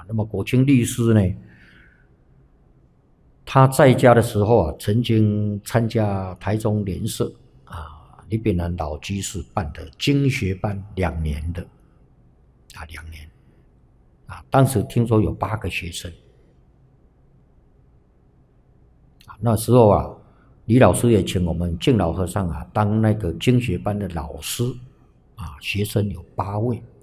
那么国清律师呢，他在家的时候曾经参加台中联社李炳南老居士办的经学班2年的2年当时听说有8个学生那时候李老师也请我们敬老和尚当那个经学班的老师学生有8位